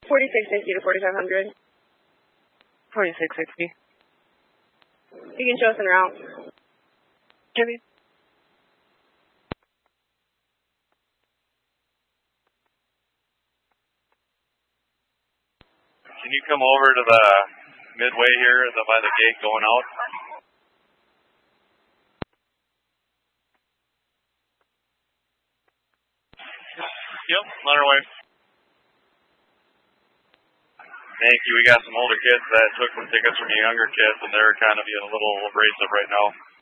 4660 to 4500. 4660. You can show us en route. Jimmy. Can you come over to the midway here by the gate going out? Yep, on our way. Thank you. We got some older kids that took some tickets from the younger kids, and they're kind of being a little abrasive right now.